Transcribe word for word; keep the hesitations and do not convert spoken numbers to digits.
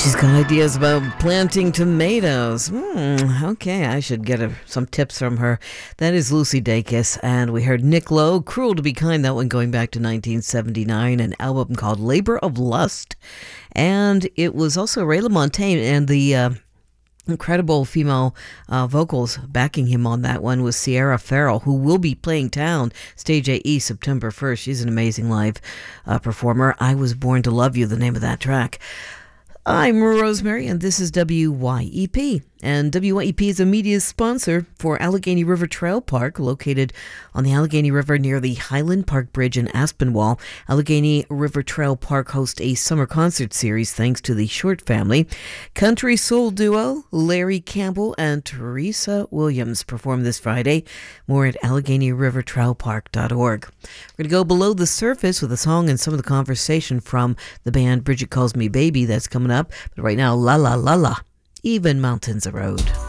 She's got ideas about planting tomatoes. Hmm, okay, I should get a, some tips from her. That is Lucy Dacus, and we heard Nick Lowe, Cruel to Be Kind, that one going back to nineteen seventy-nine, an album called Labor of Lust. And it was also Ray LaMontagne, and the uh, incredible female uh, vocals backing him on that one was Sierra Farrell, who will be playing Town, Stage A E, September first. She's an amazing live uh, performer. I Was Born to Love You, the name of that track. I'm Rosemary, and this is W Y E P. And W Y E P is a media sponsor for Allegheny River Trail Park, located on the Allegheny River near the Highland Park Bridge in Aspinwall. Allegheny River Trail Park hosts a summer concert series thanks to the Short family. Country soul duo Larry Campbell and Teresa Williams perform this Friday. More at Allegheny River Trail Park dot org. We're going to go below the surface with a song and some of the conversation from the band Bridget Calls Me Baby that's coming up. But right now, La La La La, Even Mountains Erode.